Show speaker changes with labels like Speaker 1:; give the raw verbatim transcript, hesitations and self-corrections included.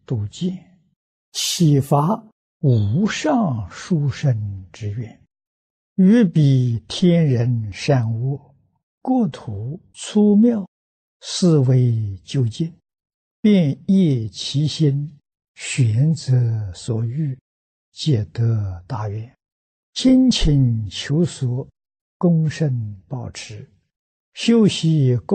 Speaker 1: 度见，启发无上殊胜之愿，于彼天人善恶，国土粗妙，思维究竟，便业其心，选择所欲，皆得大愿。精勤求索，恭慎保持，修习功